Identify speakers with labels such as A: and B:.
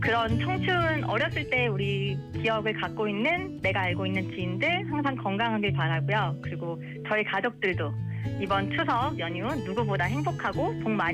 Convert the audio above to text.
A: 그런 청춘 어렸을 때 우리 기억을 갖고 있는 내가 알고 있는 지인들 항상 건강하길 바라고요. 그리고 저희 가족들도 이번 추석 연휴 누구보다 행복하고 복 많이